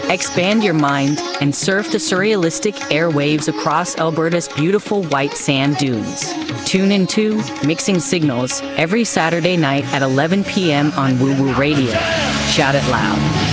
Expand your mind and surf the surrealistic airwaves across Alberta's beautiful white sand dunes. Tune into Mixing Signals every Saturday night at 11 p.m. on Woo Woo Radio. Shout it loud.